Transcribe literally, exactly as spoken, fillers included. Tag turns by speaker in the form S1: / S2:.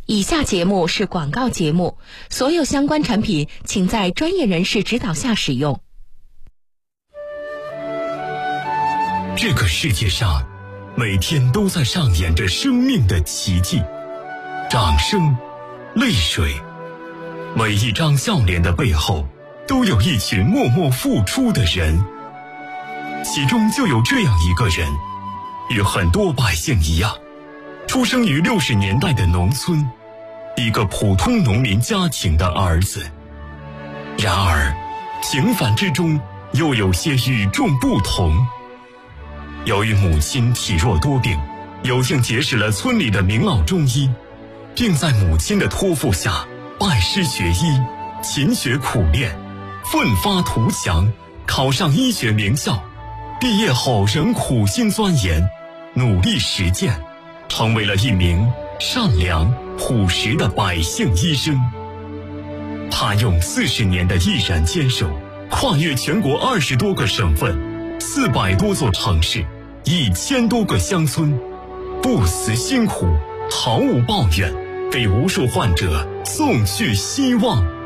S1: 以下节目是广告节目，所有相关产品请在专业人士指导下使用。
S2: 这个世界上，每天都在上演着生命的奇迹，掌声、泪水，每一张笑脸的背后，都有一群默默付出的人。其中就有这样一个人，与很多百姓一样，出生于六十年代的农村，一个普通农民家庭的儿子。然而，平凡之中又有些与众不同。由于母亲体弱多病，有幸结识了村里的名老中医，并在母亲的托付下拜师学医，勤学苦练，奋发图强，考上医学名校。毕业后仍苦心钻研，努力实践，成为了一名善良朴实的百姓医生。他用四十年的毅然坚守，跨越全国二十多个省份，四百多座城市，一千多个乡村，不辞辛苦，毫无抱怨，给无数患者送去希望。